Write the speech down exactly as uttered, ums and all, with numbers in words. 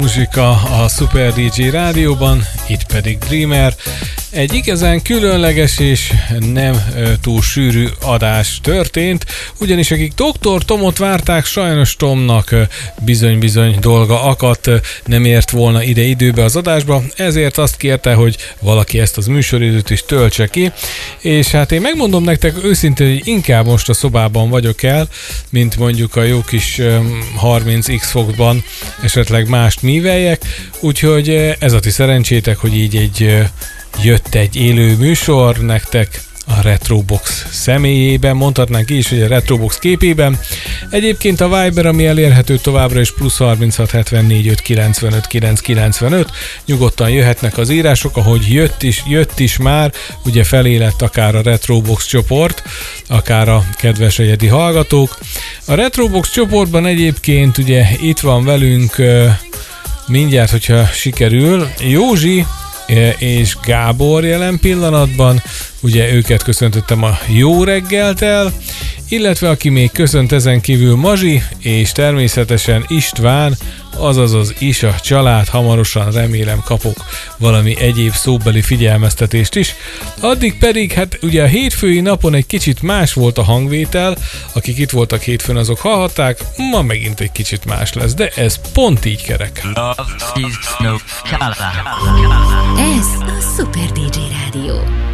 Muzsika a Super dé dzsé rádióban, itt pedig Dreamer. Egy igazán különleges és nem túl sűrű adás történt, ugyanis akik doktor Tomot várták, sajnos Tomnak bizony-bizony dolga akadt, nem ért volna ide időbe az adásba, ezért azt kérte, hogy valaki ezt az műsoridőt is töltse ki, és hát én megmondom nektek őszintén, hogy inkább most a szobában vagyok el, mint mondjuk a jó kis harminc x fokban esetleg mást míveljek, úgyhogy ez a ti szerencsétek, hogy így egy jött egy élő műsor nektek a Retrobox személyében, mondhatnánk is, hogy a Retrobox képében. Egyébként a Viber, ami elérhető továbbra is plusz harminchat hetvennégy öt kilencvenöt kilenc kilencvenöt, nyugodtan jöhetnek az írások, ahogy jött is, jött is már, ugye felé lett akár a Retrobox csoport, akár a kedves egyedi hallgatók. A Retrobox csoportban egyébként ugye itt van velünk mindjárt, hogyha sikerül, Józsi és Gábor jelen pillanatban, ugye őket köszöntöttem a jó reggelt el, illetve aki még köszönt ezen kívül Mazsi, és természetesen István, azaz az Isa család, hamarosan remélem kapok valami egyéb szóbeli figyelmeztetést is. Addig pedig, hát ugye a hétfői napon egy kicsit más volt a hangvétel, akik itt voltak hétfőn, azok hallhatták, ma megint egy kicsit más lesz, de ez pont így kerek. Ez a Super dé dzsé Rádió.